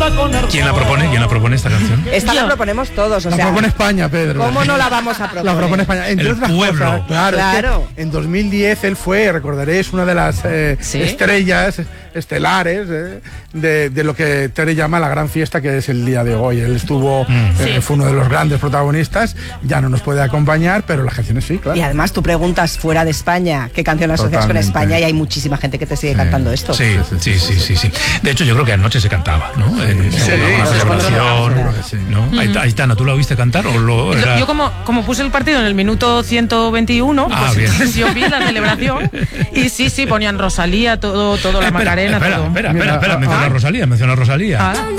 ¿Quién la propone esta canción? Esta la proponemos todos, La propone España, Pedro. ¿Cómo no la vamos a proponer? La propone España. Entre El otras pueblo. cosas, claro. Es que en 2010 él fue, recordaréis, una de las estrellas estelares de lo que Tere llama la gran fiesta, que es el día de hoy. Él estuvo, fue uno de los grandes protagonistas, ya no nos puede acompañar, pero las canciones sí, claro. Y además tú preguntas fuera de España qué canción asocias con España y hay muchísima gente que te sigue cantando esto. Sí. De hecho, yo creo que anoche se cantaba, ¿no? Una celebración, ¿no? Aitana, ¿tú la oíste cantar o lo era? Yo como puse el partido en el minuto 121, pues yo vi la celebración y sí, ponían Rosalía, todo la Macarena. Espera, menciona a Rosalía.